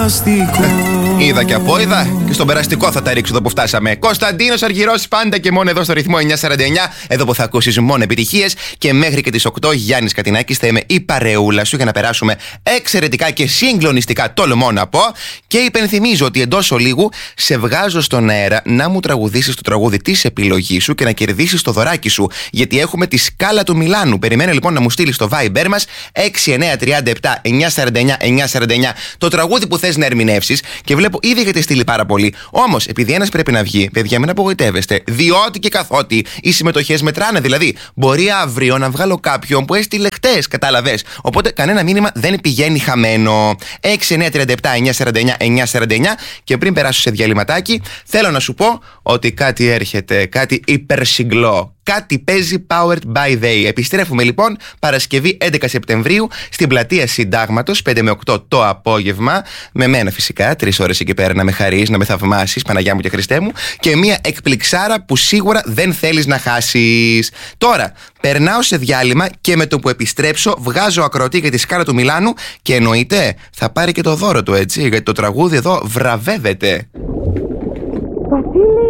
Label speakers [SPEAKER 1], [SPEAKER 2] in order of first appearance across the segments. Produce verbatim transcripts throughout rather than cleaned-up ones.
[SPEAKER 1] περαστικό.
[SPEAKER 2] Είδα και από είδα και στον περαστικό θα τα ρίξω εδώ που φτάσαμε. Κωνσταντίνος Αργυρός, πάντα και μόνο εδώ στο ρυθμό εννιακόσια σαράντα εννιά. Εδώ που θα ακούσεις μόνο επιτυχίες. Και μέχρι και τις οκτώ Γιάννης Κατινάκης θα είμαι η παρεούλα σου για να περάσουμε εξαιρετικά και συγκλονιστικά, τολμώ να πω. Και υπενθυμίζω ότι εντός ολίγου σε βγάζω στον αέρα να μου τραγουδήσεις το τραγούδι της επιλογής σου και να κερδίσεις το δωράκι σου. Γιατί έχουμε τη σκάλα του Μιλάνου. Περιμένω λοιπόν να μου στείλεις στο Viber μας έξι εννιά τρία επτά εννιακόσια σαράντα εννιά εννιακόσια σαράντα εννιά το τραγούδι που θες να ερμηνεύσεις. Και βλέπω ήδη έχετε στείλει πάρα πολύ. Όμως, επειδή ένας πρέπει να βγει, παιδιά, μην απογοητεύεστε. Διότι και καθότι οι συμμετοχές μετράνε. Δηλαδή, μπορεί αύριο να βγάλω κάποιον που έστειλε χτες, κατάλαβες. Οπότε, κανένα μήνυμα δεν πηγαίνει χαμένο. έξι εννιά τρία επτά εννιακόσια σαράντα εννιά εννιακόσια σαράντα εννιά. Και πριν περάσω σε διαλυματάκι, θέλω να σου πω ότι κάτι έρχεται, κάτι υπερσυγκλό. Κάτι παίζει Powered by They. Επιστρέφουμε λοιπόν Παρασκευή έντεκα Σεπτεμβρίου στην πλατεία Συντάγματος πέντε με οκτώ το απόγευμα. Με μένα φυσικά, τρεις ώρες εκεί πέρα να με χαρείς, να με θαυμάσεις, Παναγιά μου και Χριστέ μου. Και μια εκπληξάρα που σίγουρα δεν θέλεις να χάσεις. Τώρα, περνάω σε διάλειμμα και με το που επιστρέψω βγάζω ακροατή για τη σκάλα του Μιλάνου. Και εννοείται θα πάρει και το δώρο του, έτσι. Γιατί το τραγούδι εδώ βραβεύεται.
[SPEAKER 3] Βασίλη!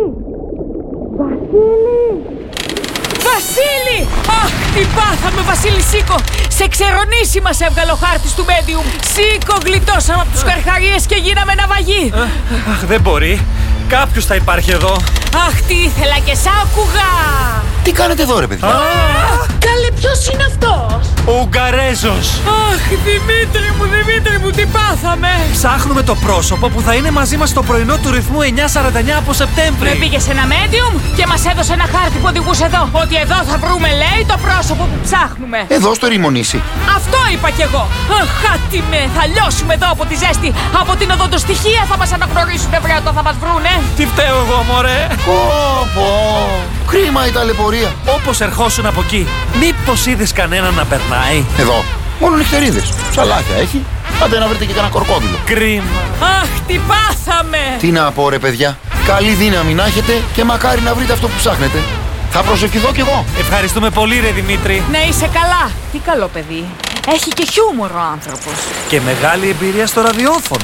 [SPEAKER 3] Βασίλη! Βασίλη! Αχ, τι πάθαμε, Βασίλη, σήκω! Σε ξερονήσει μας έβγαλε ο χάρτης του Medium. Σήκω, γλιτώσαμε από τους καρχαρίες και γίναμε ναυαγοί.
[SPEAKER 4] Αχ, δεν μπορεί. Κάποιος θα υπάρχει εδώ.
[SPEAKER 3] Αχ, τι ήθελα και σ' άκουγα.
[SPEAKER 2] Τι κάνετε εδώ, ρε παιδιά?
[SPEAKER 3] Καλέ, ποιος είναι αυτός?
[SPEAKER 4] Ο Ουγγαρέζος.
[SPEAKER 3] Αχ, Δημήτρη μου, Δημήτρη μου, τι πάθαμε.
[SPEAKER 4] Ψάχνουμε το πρόσωπο που θα είναι μαζί μας στο πρωινό του ρυθμού εννιακόσια σαράντα εννιά από Σεπτέμβρη.
[SPEAKER 3] Με πήγε σε ένα Medium και μας έδωσε ένα χάρτη που οδηγούσε εδώ. Ότι εδώ θα βρούμε, λέει, το πρόσωπο που ψάχνουμε.
[SPEAKER 2] Εδώ στο Ρημονήσι.
[SPEAKER 3] Αυτό είπα κι εγώ. Αχ, χάτι με, θα λιώσουμε εδώ από τη ζέστη. Από την οδοντοστοιχεία θα μας αναγνωρίσουν, βρε, όταν θα μας βρούνε.
[SPEAKER 4] Τι φταίω εγώ, μωρέ.
[SPEAKER 2] Πω, πω. Κρίμα η ταλαιπωρία.
[SPEAKER 4] Όπως ερχόσουν από εκεί, μήπως είδες κανέναν να περνάει?
[SPEAKER 2] Εδώ, μόνο νυχτερίδες. Ψαλάκια έχει. Άντε να βρείτε και κανένα κορκόδιλο.
[SPEAKER 4] Κρίμα.
[SPEAKER 3] Αχ, τι πάθαμε.
[SPEAKER 2] Τι να πω, ρε παιδιά. Καλή δύναμη να έχετε και μακάρι να βρείτε αυτό που ψάχνετε. Θα προσευχηθώ κι εγώ.
[SPEAKER 4] Ευχαριστούμε πολύ, ρε Δημήτρη.
[SPEAKER 3] Να είσαι καλά. Τι καλό παιδί. Έχει και χιούμορ ο άνθρωπος.
[SPEAKER 4] Και μεγάλη εμπειρία στο ραδιόφωνο.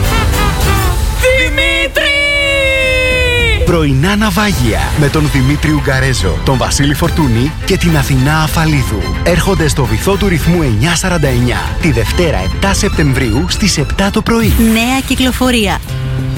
[SPEAKER 3] Δημήτρη!
[SPEAKER 5] Πρωινά ναυάγια με τον Δημήτρη Ουγγαρέζο, τον Βασίλη Φορτούνη και την Αθηνά Αφαλίδου. Έρχονται στο βυθό του ρυθμού εννιακόσια σαράντα εννιά τη Δευτέρα επτά Σεπτεμβρίου στις επτά το πρωί.
[SPEAKER 6] Νέα κυκλοφορία.